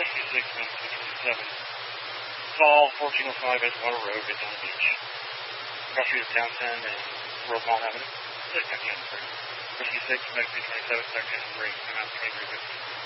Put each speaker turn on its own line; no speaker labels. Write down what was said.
Whiskey 6, Memphis 27. Fall 1405 Edgewater Road, Daytona Beach. Cross Street of Townsend and Rosemont Avenue. Whiskey 6, Memphis 27, Section 3. I'm out 2350.